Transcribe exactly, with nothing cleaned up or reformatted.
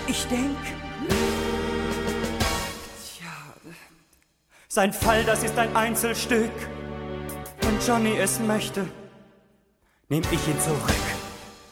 ich denk, tja, sein Fall, das ist ein Einzelstück. Wenn Johnny es möchte, nehm ich ihn zurück.